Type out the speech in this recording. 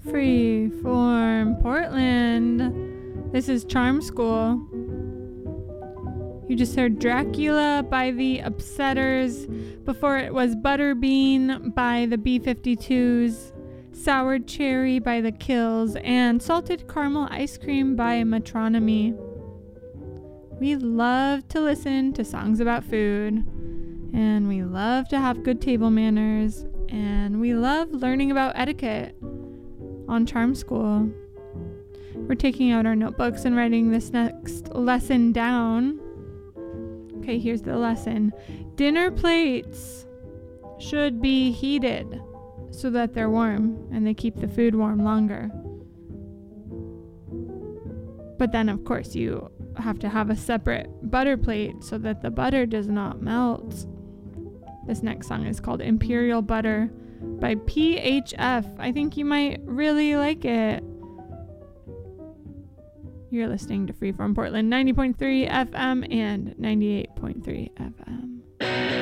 Freeform Portland. This is Charm School. You just heard Dracula by the Upsetters. Before it was Butterbean by the B-52s, Sour Cherry by the Kills, and Salted Caramel Ice Cream by Metronomy. We love to listen to songs about food, and we love to have good table manners, and we love learning about etiquette on Charm School. We're taking out our notebooks and writing this next lesson down. Okay, here's the lesson. Dinner plates should be heated so that they're warm and they keep the food warm longer. But then, of course, you have to have a separate butter plate so that the butter does not melt. This next song is called Imperial Butter by PHF. I think you might really like it. You're listening to Freeform Portland 90.3 FM and 98.3 FM.